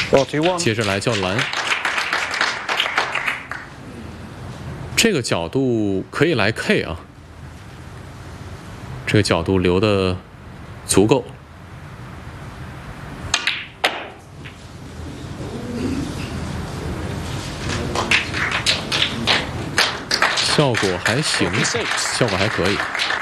接着来叫蓝。这个角度可以来 K 啊，这个角度留的足够。效果还行，效果还可以。